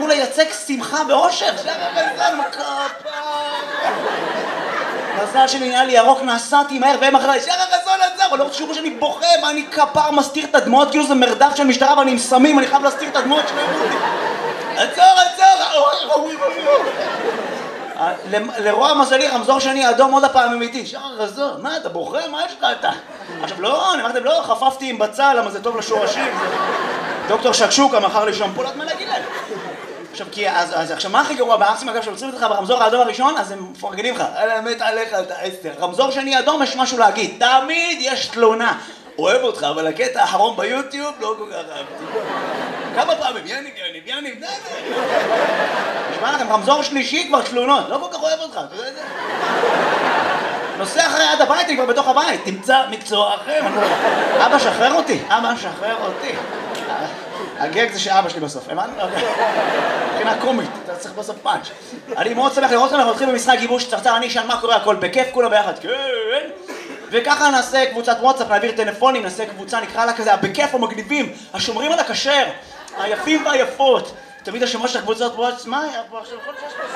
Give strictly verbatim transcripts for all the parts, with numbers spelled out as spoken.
אמור לייצג שמחה ואושר. שחר חסון, כפרה. מזל שלי נהיה לי ירוק, נסעתי מהר והם אחריי, שחר חסון עצר, אבל לא תשאירו שאני בוכה, מה אני כפר מסתיר את הדמעות, כאילו זה מרדף של משטרה ואני עם סמים, אני חייב להסתיר את הדמעות שלהם. עצור, עצור! לרוע מזלי, רמזור שני אדום עוד הפעם אמיתי. שחר חסון, מה אתה בוכה? מה יש לך אתה? עכשיו לא, אני אמרתם לא, חפפתי עם בצל, למה זה טוב לשורשים. דוקטור שקשוקה מכר לי שמפולת, מה להגיד להם? עכשיו, כי אז, אז עכשיו מה הכי גרוע? בארצים אגב שעוצרים אותך ברמזור האדום הראשון, אז הם מפרגנים לך. אלא מת עליך, אתה עשר. רמזור שני אדום, יש משהו להגיד. תמיד יש תלונה. אוהב אותך, אבל הקטע האחרון ביוטיוב לא כל כך אהבתי. כמה פעמים? יניב, יניב, יניב, די זה. נשמע לכם, רמזור שלישי כבר תלונות. לא כל כך אוהב אותך, אתה יודע את זה? נוסע אחרי עד הבית, אני כבר בתוך הבית. תמצא מקצוע אחר. אבא, שחרר אותי. אבא, שחרר אותי. הגג זה שאבא שלי בסוף, הבנת? מבחינה קומית, אתה צריך בסוף פאנץ'. אני מאוד שמח לראות אותם, אנחנו נתחיל במשחק גיבוש צרצר, אני אשאל מה קורה, הכל בכיף, כולם ביחד, כן. וככה נעשה קבוצת וואטסאפ, נעביר טלפונים, נעשה קבוצה, נקרא לה כזה, הבכיף המגניבים, השומרים על הכשר, היפים והיפות. תמיד השמות של הקבוצות וואטסאפ, מה היה פה עכשיו?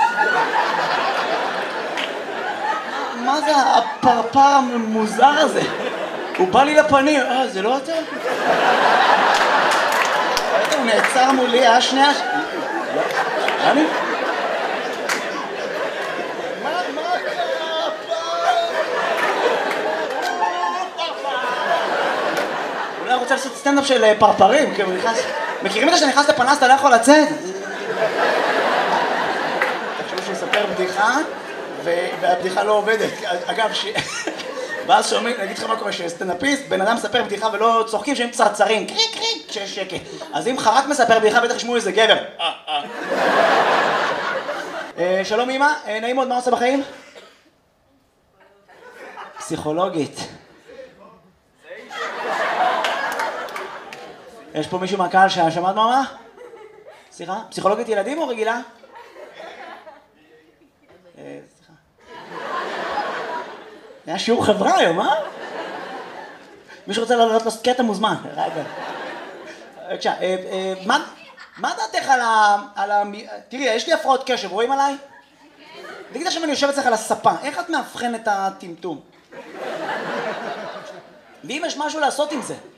מה זה הפרפר המוזר הזה? הוא בא לי לפנים, אה, זה לא אתה? הוא נעצר מולי, אה, שנייה? אני? מה, מה קרה פעם? אולי רוצה לעשות סטנדאפ של פרפרים, כאילו נכנס... מכירים את זה שאתה נכנס לפנס, אתה לא יכול לצאת? תחשבו שהוא יספר בדיחה, והבדיחה לא עובדת. אגב, ש... ואז שומעים, נגיד לך מה קורה, שסטנדאפיסט, בן אדם מספר בדיחה ולא צוחקים שהם צרצרים, קריק קריק, כשיש שקט. אז אם חרק מספר בדיחה, בטח ישמעו איזה גבר. אה, אה. שלום אמא, נעים מאוד, מה עושה בחיים? פסיכולוגית. יש פה מישהו מהקהל ששמעת מה? סליחה? פסיכולוגית ילדים או רגילה? סליחה. היה שיעור חברה היום, אה? מישהו רוצה לעלות לו קטע מוזמן. בבקשה, מה דעתך על ה... תראי, יש לי הפרעות קשב, רואים עליי? תגיד עכשיו אני יושבת אצלך על הספה, איך את מאבחן את הטמטום? ואם יש משהו לעשות עם זה?